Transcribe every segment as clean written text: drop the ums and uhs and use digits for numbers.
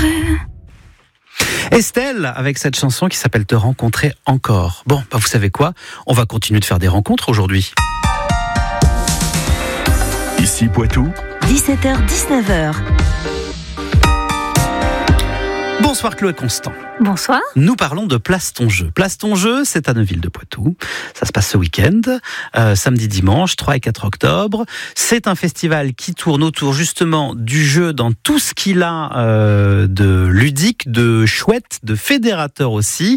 Estelle, avec cette chanson qui s'appelle Te rencontrer encore. Bon, vous savez quoi ? On va continuer de faire des rencontres aujourd'hui. Ici Poitou, 17h-19h. Bonsoir Chloé Constant. Bonsoir. Nous parlons de Place ton jeu. Place ton jeu, c'est à Neuville-de-Poitou. Ça se passe ce week-end, samedi, dimanche, 3 et 4 octobre. C'est un festival qui tourne autour justement du jeu dans tout ce qu'il a de ludique, de chouette, de fédérateur aussi.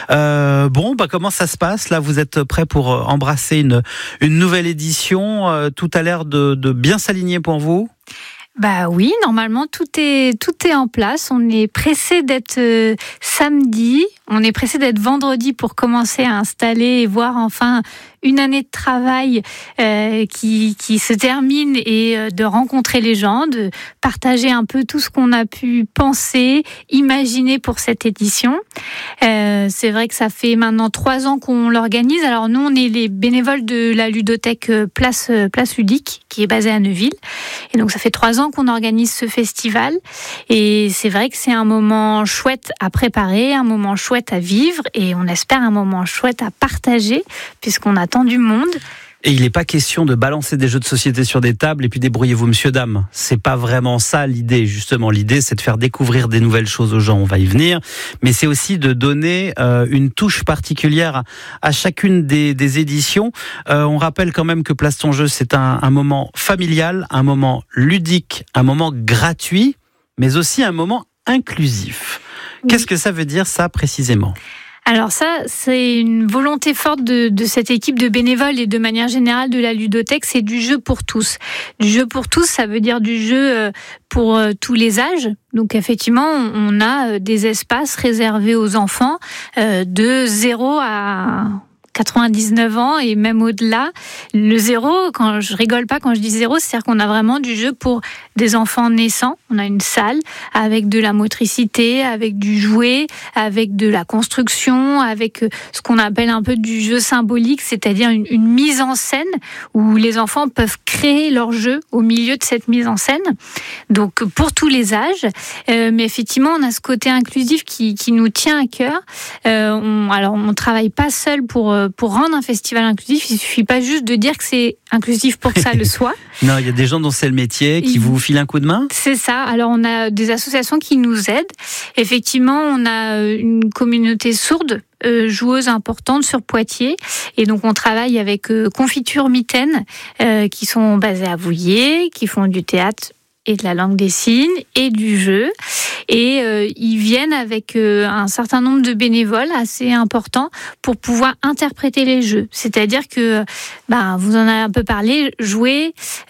Comment ça se passe ? Là, vous êtes prêts pour embrasser une nouvelle édition. Tout a l'air de bien s'aligner pour vous ? Bah oui, normalement tout est en place. On est pressé d'être samedi, on est pressé d'être vendredi pour commencer à installer et voir enfin une année de travail qui se termine et de rencontrer les gens, de partager un peu tout ce qu'on a pu penser, imaginer pour cette édition. C'est vrai que ça fait maintenant 3 ans qu'on l'organise. Alors nous, on est les bénévoles de la ludothèque Place Ludique, qui est basée à Neuville. Et donc ça fait 3 ans qu'on organise ce festival. Et c'est vrai que c'est un moment chouette à préparer, un moment chouette à vivre, et on espère un moment chouette à partager, puisqu'on attend du monde. Et il n'est pas question de balancer des jeux de société sur des tables et puis débrouillez-vous, monsieur, dame. C'est pas vraiment ça l'idée. Justement, l'idée, c'est de faire découvrir des nouvelles choses aux gens. On va y venir. Mais c'est aussi de donner une touche particulière à chacune des éditions. On rappelle quand même que Place ton jeu, c'est un moment familial, un moment ludique, un moment gratuit, mais aussi un moment inclusif. Oui. Qu'est-ce que ça veut dire, ça, précisément ? Alors ça, c'est une volonté forte de cette équipe de bénévoles et de manière générale de la ludothèque, c'est du jeu pour tous. Du jeu pour tous, ça veut dire du jeu pour tous les âges. Donc effectivement, on a des espaces réservés aux enfants de 0 à 99 ans et même au-delà. Le 0, quand je rigole pas quand je dis 0, c'est-à-dire qu'on a vraiment du jeu pour des enfants naissants. On a une salle avec de la motricité, avec du jouet, avec de la construction, avec ce qu'on appelle un peu du jeu symbolique, c'est-à-dire une mise en scène où les enfants peuvent créer leur jeu au milieu de cette mise en scène. Donc pour tous les âges, mais effectivement on a ce côté inclusif qui nous tient à cœur. On travaille pas seul pour rendre un festival inclusif, il suffit pas juste de dire que c'est inclusif pour que ça le soit. Non, il y a des gens dont c'est le métier qui vous filent un coup de main. C'est ça. Alors on a des associations qui nous aident. Effectivement, on a une communauté sourde, joueuse importante sur Poitiers, et donc on travaille avec Confiture Mitaine, qui sont basés à Vouillers, qui font du théâtre et de la langue des signes et du jeu. Et ils viennent avec un certain nombre de bénévoles assez importants pour pouvoir interpréter les jeux. C'est-à-dire que, vous en avez un peu parlé, jouer...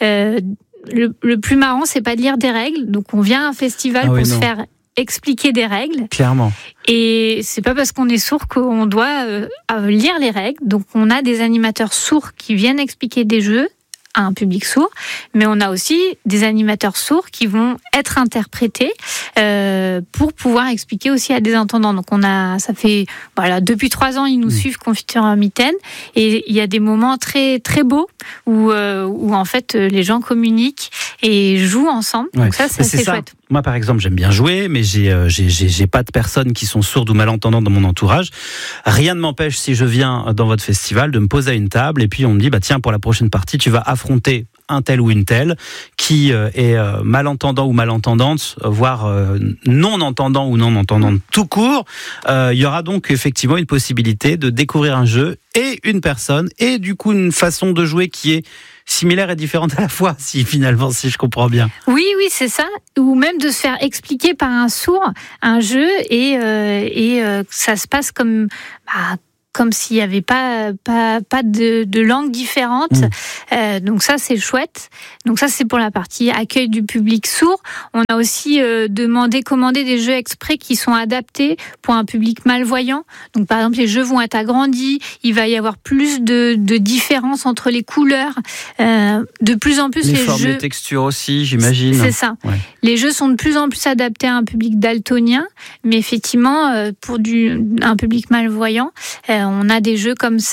Le plus marrant, c'est pas de lire des règles. Donc on vient à un festival pour se faire expliquer des règles. Clairement. Et c'est pas parce qu'on est sourd qu'on doit lire les règles. Donc on a des animateurs sourds qui viennent expliquer des jeux à un public sourd, mais on a aussi des animateurs sourds qui vont être interprétés pour pouvoir expliquer aussi à des entendants. Donc depuis 3 ans, ils nous suivent Confiture Mitaine, et il y a des moments très très beaux où en fait les gens communiquent et jouent ensemble. Donc ça, c'est chouette. Moi, par exemple, j'aime bien jouer, mais j'ai pas de personnes qui sont sourdes ou malentendantes dans mon entourage. Rien ne m'empêche, si je viens dans votre festival, de me poser à une table et puis on me dit, tiens, pour la prochaine partie, tu vas affronter un tel ou une telle qui est malentendant ou malentendante, voire non-entendant ou non-entendante tout court. Il y aura donc effectivement une possibilité de découvrir un jeu et une personne, et du coup une façon de jouer qui est similaire et différente à la fois, si je comprends bien. Oui, c'est ça. Ou même de se faire expliquer par un sourd un jeu et ça se passe comme s'il n'y avait pas de langue différente. Donc ça, c'est chouette. Donc ça, c'est pour la partie accueil du public sourd. On a aussi commandé des jeux exprès qui sont adaptés pour un public malvoyant. Donc par exemple, les jeux vont être agrandis. Il va y avoir plus de différences entre les couleurs. De plus en plus, les formes, jeux... les textures aussi, j'imagine. C'est ça. Ouais. Les jeux sont de plus en plus adaptés à un public daltonien, mais effectivement, pour un public malvoyant, on a des jeux comme ça.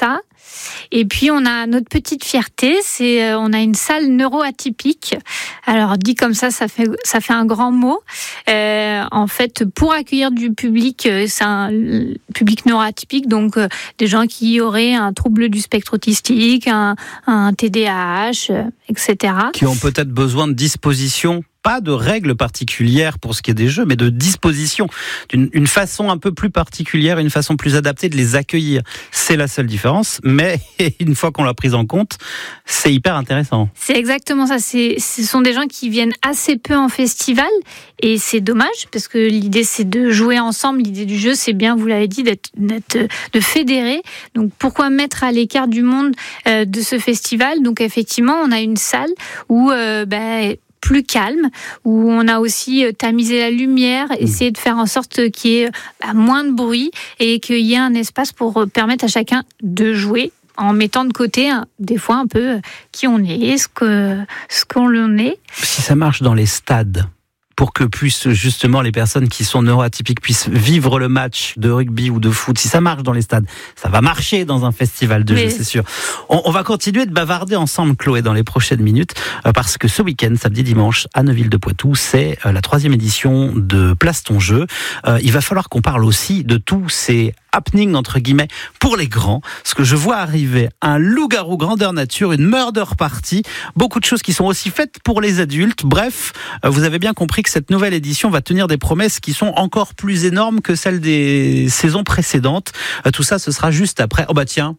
Et puis on a notre petite fierté, c'est on a une salle neuroatypique. Alors dit comme ça fait un grand mot. En fait, pour accueillir du public, c'est un public neuroatypique, donc des gens qui auraient un trouble du spectre autistique, un TDAH, etc. Qui ont peut-être besoin de dispositions. Pas de règles particulières pour ce qui est des jeux, mais de disposition, d'une façon un peu plus particulière, une façon plus adaptée de les accueillir. C'est la seule différence, mais une fois qu'on l'a prise en compte, c'est hyper intéressant. C'est exactement ça. Ce sont des gens qui viennent assez peu en festival, et c'est dommage, parce que l'idée c'est de jouer ensemble, l'idée du jeu c'est bien, vous l'avez dit, de fédérer. Donc pourquoi mettre à l'écart du monde de ce festival? Donc effectivement, on a une salle où plus calme, où on a aussi tamisé la lumière, essayé de faire en sorte qu'il y ait moins de bruit et qu'il y ait un espace pour permettre à chacun de jouer en mettant de côté des fois un peu qui on est, ce qu'on est. Si ça marche dans les stades, pour que puissent justement les personnes qui sont neuroatypiques puissent vivre le match de rugby ou de foot, si ça marche dans les stades, ça va marcher dans un festival de jeux, c'est sûr. On va continuer de bavarder ensemble, Chloé, dans les prochaines minutes, parce que ce week-end, samedi, dimanche, à Neuville-de-Poitou, c'est la 3e édition de Place ton jeu. Il va falloir qu'on parle aussi de tous ces happening entre guillemets pour les grands, parce que je vois arriver un loup-garou grandeur nature, une murder party, beaucoup de choses qui sont aussi faites pour les adultes. Bref, vous avez bien compris que cette nouvelle édition va tenir des promesses qui sont encore plus énormes que celles des saisons précédentes. Tout ça, ce sera juste après. Oh bah tiens,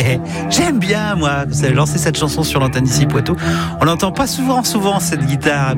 j'aime bien moi, vous avez lancé cette chanson sur l'antenne ici Poitou. On n'entend pas souvent cette guitare.